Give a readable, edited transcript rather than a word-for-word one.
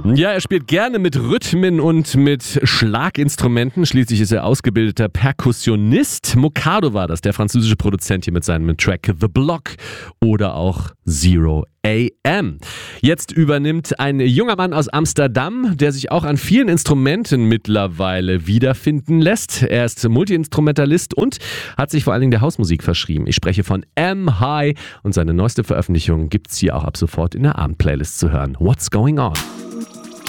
Ja, er spielt gerne mit Rhythmen und mit Schlaginstrumenten. Schließlich ist er ausgebildeter Perkussionist. Mokado war das, der französische Produzent hier mit seinem Track The Block oder auch Zero AM. Jetzt übernimmt ein junger Mann aus Amsterdam, der sich auch an vielen Instrumenten mittlerweile wiederfinden lässt. Er ist Multiinstrumentalist und hat sich vor allen Dingen der Hausmusik verschrieben. Ich spreche von M-High und seine neueste Veröffentlichung gibt's hier auch ab sofort in der Abendplaylist zu hören. What's Going On?